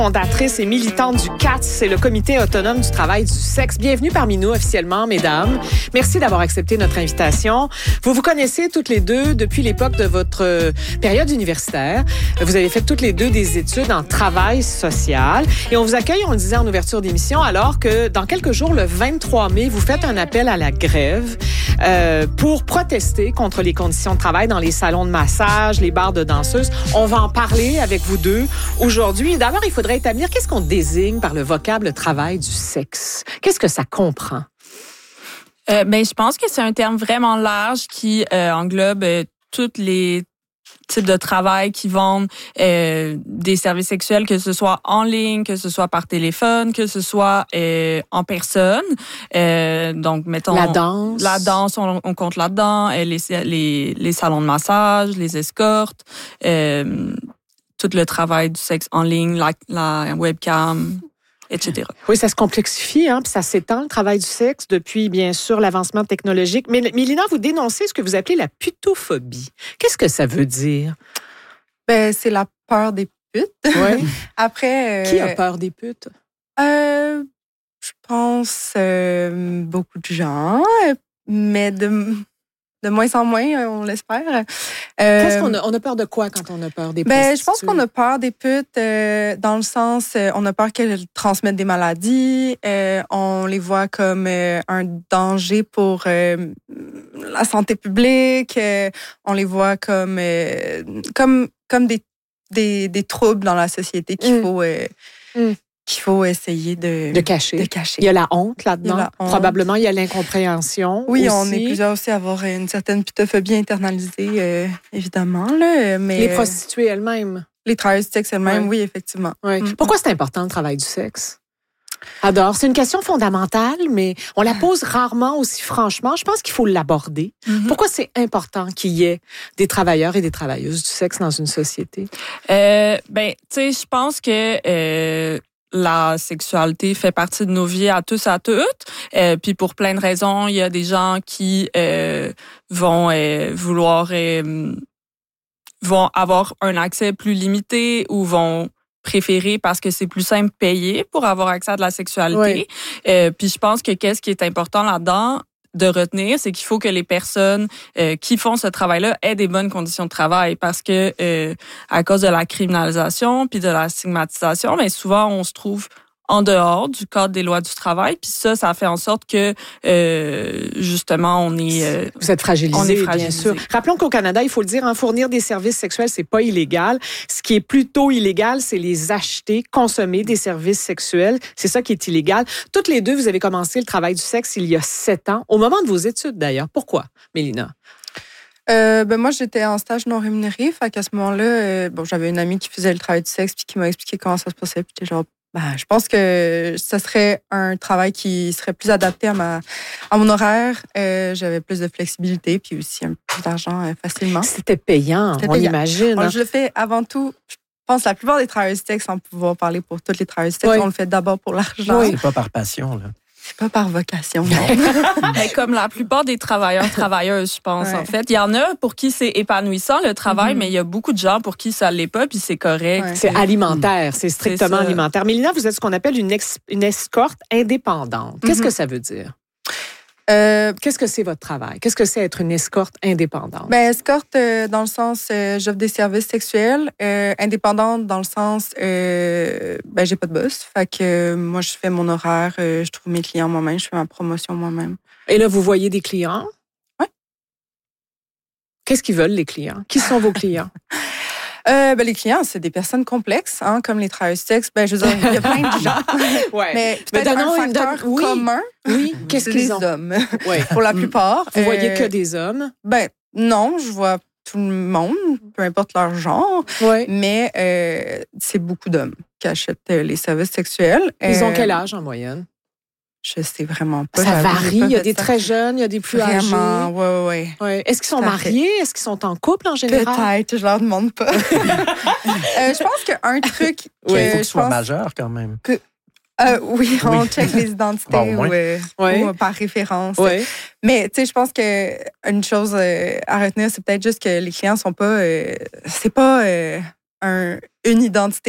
Fondatrice et militante du CATS, c'est le Comité autonome du travail du sexe. Bienvenue parmi nous officiellement, mesdames. Merci d'avoir accepté notre invitation. Vous vous connaissez toutes les deux depuis l'époque de votre période universitaire. Vous avez fait toutes les deux des études en travail social. Et on vous accueille, on le disait en ouverture d'émission, alors que dans quelques jours, le 23 mai, vous faites un appel à la grève pour protester contre les conditions de travail dans les salons de massage, les bars de danseuses. On va en parler avec vous deux aujourd'hui. D'abord, il faudrait établir qu'est-ce qu'on désigne par le vocable travail du sexe. Qu'est-ce que ça comprend? Je pense que c'est un terme vraiment large qui englobe tous les types de travail qui vendent des services sexuels, que ce soit en ligne, que ce soit par téléphone, que ce soit en personne. Donc, mettons... La danse. La danse, on compte là-dedans. Les salons de massage, les escortes, tout le travail du sexe en ligne, la webcam, etc. Oui, ça se complexifie, puis ça s'étend, le travail du sexe, depuis, bien sûr, l'avancement technologique. Mais Mélina, vous dénoncez ce que vous appelez la putophobie. Qu'est-ce que ça veut dire? C'est la peur des putes. Oui. Après... Qui a peur des putes? Je pense beaucoup de gens, mais de moins en moins, on l'espère. Qu'est-ce qu'on a? On a peur de quoi quand on a peur des prostituées? Je pense qu'on a peur des putes dans le sens, on a peur qu'elles transmettent des maladies. On les voit comme un danger pour la santé publique. On les voit comme des troubles dans la société qu'il faut essayer de cacher. Il y a la honte là-dedans. Probablement, il y a l'incompréhension. Oui, aussi. On est plusieurs aussi à avoir une certaine putophobie internalisée, évidemment. Là, mais, les prostituées elles-mêmes. Les travailleurs du sexe elles-mêmes, oui, effectivement. Oui. Pourquoi c'est important, le travail du sexe? Adore. C'est une question fondamentale, mais on la pose rarement aussi franchement. Je pense qu'il faut l'aborder. Mm-hmm. Pourquoi c'est important qu'il y ait des travailleurs et des travailleuses du sexe dans une société? Tu sais, je pense que... la sexualité fait partie de nos vies à tous, à toutes. Puis pour plein de raisons, il y a des gens qui vont avoir un accès plus limité ou vont préférer parce que c'est plus simple payer pour avoir accès à de la sexualité. Oui. Puis je pense que qu'est-ce qui est important là-dedans de retenir, c'est qu'il faut que les personnes qui font ce travail-là aient des bonnes conditions de travail parce que à cause de la criminalisation puis de la stigmatisation, mais souvent on se trouve en dehors du cadre des lois du travail, puis ça fait en sorte que justement on est vous êtes fragilisé, bien sûr. Rappelons qu'au Canada, il faut le dire, fournir des services sexuels, c'est pas illégal. Ce qui est plutôt illégal, c'est les acheter, consommer des services sexuels. C'est ça qui est illégal. Toutes les deux, vous avez commencé le travail du sexe il y a 7 ans, au moment de vos études d'ailleurs. Pourquoi, Mélina? Moi, j'étais en stage non rémunéré. Fait qu'à ce moment-là, j'avais une amie qui faisait le travail du sexe puis qui m'a expliqué comment ça se passait. Puis j'étais genre, je pense que ce serait un travail qui serait plus adapté à mon horaire. J'avais plus de flexibilité puis aussi un peu plus d'argent facilement. C'était payant, on imagine. Je le fais avant tout. Je pense que la plupart des travailleurs du sexe, sans pouvoir parler pour tous les travailleurs du sexe, on le fait d'abord pour l'argent. Oui. C'est pas par passion, là. C'est pas par vocation, non. Comme la plupart des travailleuses, je pense, en fait. Il y en a pour qui c'est épanouissant, le travail, mais il y a beaucoup de gens pour qui ça l'est pas, puis c'est correct. Ouais. C'est alimentaire, c'est strictement alimentaire. Mélina, vous êtes ce qu'on appelle une escorte indépendante. Qu'est-ce que ça veut dire? Qu'est-ce que c'est votre travail? Qu'est-ce que c'est être une escorte indépendante? Escorte dans le sens, j'offre des services sexuels. Indépendante dans le sens, j'ai pas de boss. Fait que moi, je fais mon horaire, je trouve mes clients moi-même, je fais ma promotion moi-même. Et là, vous voyez des clients? Oui. Qu'est-ce qu'ils veulent, les clients? Qui sont vos clients? Les clients, c'est des personnes complexes, comme les travailleurs du sexe. Je veux dire, il y a plein de gens. Ouais. Mais peut-être un facteur commun. Oui, qu'est-ce qu'ils ont? Les hommes, pour la plupart. Vous voyez que des hommes? Non, je vois tout le monde, peu importe leur genre. Oui. Mais c'est beaucoup d'hommes qui achètent les services sexuels. Ils ont quel âge en moyenne? Je sais vraiment pas. Ça varie. Il y a des très jeunes, il y a des plus âgés. Vraiment, oui. Est-ce qu'ils sont mariés? Est-ce qu'ils sont en couple en général? Peut-être, je leur demande pas. Je pense qu'un truc... Il faut qu'ils soient majeurs quand même. Oui, on check les identités ou par référence. Oui. Mais tu sais, je pense qu'une chose à retenir, c'est peut-être juste que les clients sont pas... c'est pas une identité